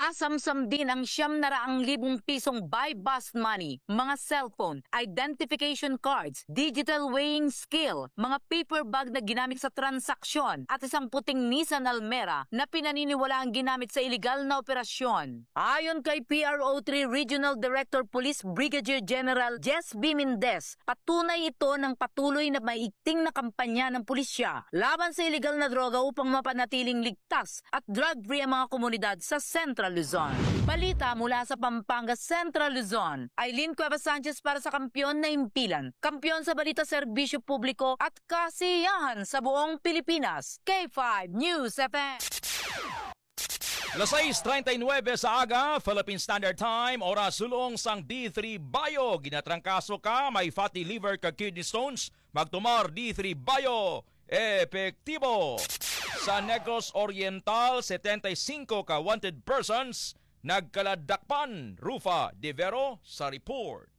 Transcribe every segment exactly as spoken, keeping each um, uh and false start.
Nasamsam din ang siyam na raang libong pisong buy bust money, mga cellphone, identification cards, digital weighing scale, mga paper bag na ginamit sa transaksyon at isang puting Nissan Almera na pinaniniwala ang ginamit sa iligal na operasyon. Ayon kay P R O three Regional Director Police Brigadier General Jess B. Mendez, patunay ito ng patuloy na maiigting na kampanya ng pulisya laban sa iligal na droga upang mapanatiling ligtas at drug-free ang mga komunidad sa Central Luzon. Balita mula sa Pampanga, Central Luzon. Aileen Cuevas Sanchez para sa Kampiyon na Impilan. Kampiyon sa balita, serbisyo publiko at kasiyahan sa buong Pilipinas. K five News F M. Las seis treinta y nueve sa aga, Philippine Standard Time, oras sulong sang D three Bio. Ginatrangkaso ka, may fatty liver ka kidney stones, magtumar D three Bio. Epektibo. Sa Negros Oriental, setenta-cinco ka wanted persons, nagkaladakpan, Rufa De Vero sa report.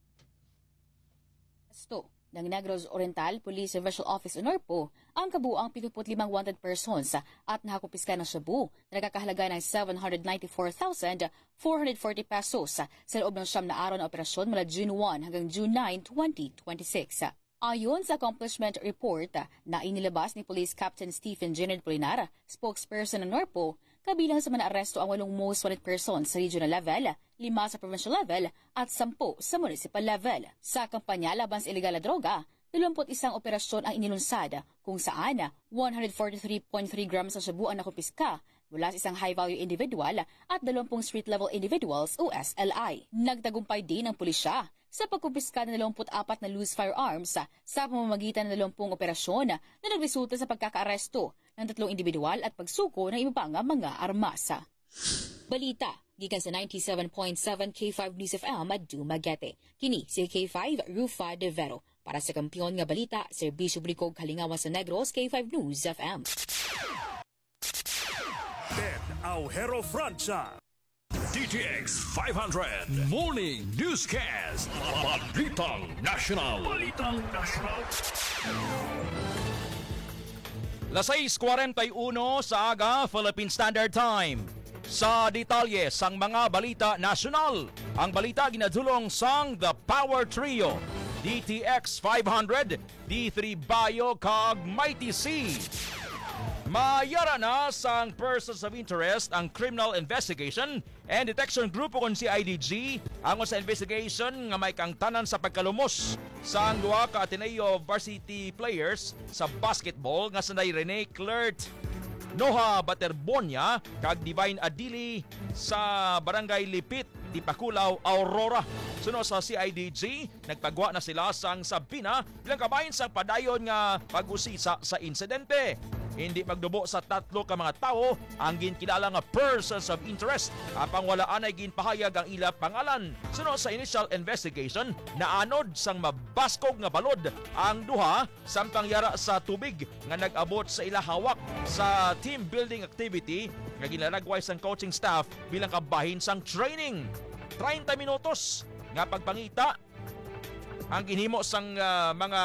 Sto ng Negros Oriental Police Visual Office o NORPO ang kabuang pituputlimang wanted persons at nakakupiska ng shabu na nagkakahalaga ng seven hundred ninety-four thousand four hundred forty pesos sa loob ng siyam na araw na operasyon mula June one hanggang June nine, twenty twenty-six. Ayon sa accomplishment report na inilabas ni Police Captain Stephen Jenner Polinar, spokesperson ng NORPO, kabilang sa mga aresto ang walong most wanted persons sa regional level, lima sa provincial level at sampu sa municipal level. Sa kampanya laban sa iligal na droga, dalawampu't isang operasyon ang inilunsad kung saan one hundred forty-three point three grams sa shabu ang nakupiska mula sa isang high-value individual at dalawampung street-level individuals o S L I. Nagtagumpay din ang pulisya sa pagkupiska ng dalawampu't apat na loose firearms sa pamamagitan ng dalawampung operasyon na nagresulta sa pagkakaaresto ng tatlong individual at pagsuko ng iba pang mga armas. Balita gikan sa ninety-seven point seven K five News F M at Dumaguete. Kini si K five Rufa De Vero para sa Kampiyon nga balita, serbisyo publiko kalingawan sa Negros, K five News F M. Ben Aujero Francia. D T X five hundred Morning Newscast. Balitang National. Balitang National. Las seis cuarenta y uno sa aga, Philippine Standard Time. Sa detalye sang mga balita nasyonal, ang balita ginadulong sang The Power Trio, D T X five hundred, D three Bio kag Mighty C. Mayara na sang persons of interest ang Criminal Investigation and Detection Group o si I D G ang sa investigation nga may kangtanan sa pagkalumos sa ang duha ka Ateneo varsity players sa basketball nga sanay Rene Clert Noha Baterbonia kag Divine Adili sa Barangay Lipit, Tipakulaw, Aurora. Suno sa C I D G, nagpagwa na sila sang Sabina bilang kabahin sa padayon nga pag-usisa sa insidente. Hindi magdubo sa tatlo ka mga tao ang ginkilala nga persons of interest. Apang walaan ay ginpahayag ang ila pangalan. Suno sa initial investigation, naanod sang mabaskog nga balod ang duha samtang yara sa tubig nga nag-abot sa ila hawak sa team building activity nga ginaragway sang coaching staff bilang kabahin sang training. thirty minutos nga pagpangita ang ginhimo sang uh, mga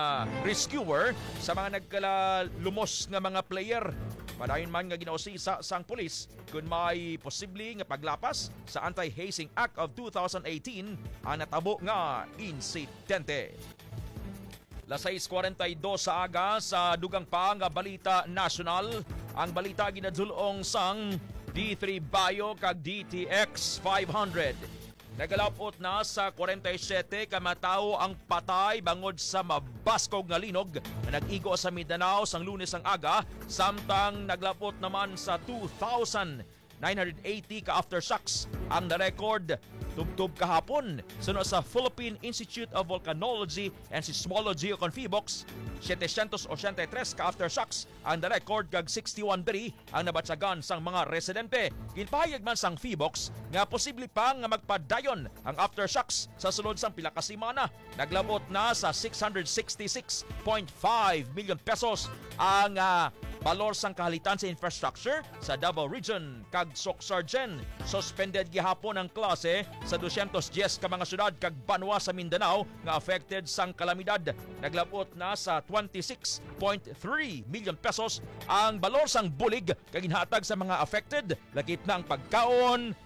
rescuer sa mga nagkalumos nga mga player. Padayon man nga ginausisa sang pulis kung may posible nga paglapas sa Anti-Hazing Act of two thousand eighteen ang natabo nga insidente. Las seis cuarenta y dos sa aga sa dugang pa nga balita nasyonal, ang balita ginadulong sang D three Bio kag D T X five hundred. Nagalapot na sa forty-seven ka matao ang patay bangod sa mabaskog nga linog na nag-igo sa Mindanao sang Lunes ang aga, samtang naglapot naman sa two thousand nine hundred eighty ka aftershocks ang na-record tubtub kahapon. Suno sa Philippine Institute of Volcanology and Seismology o Confibox, seven eighty-three ka aftershocks ang na-record kag sixty-one diri ang nabatsagan sang mga residente. Ginpahayag man sang Fibox nga posible pa nga magpadayon ang aftershocks sa sulod sang pila ka semana. Naglabot na sa six hundred sixty-six point five million pesos ang uh, balor sang kahalitan sa infrastructure sa Davao Region kag Soc-Sargen. Suspended gihapon ang klase sa two hundred ten ka mga syudad kag banwa sa Mindanao nga affected sang kalamidad. Naglabot na sa twenty-six point three million pesos ang balor sang bulig kag ginhatag sa mga affected. Lakip na ang pagkaon,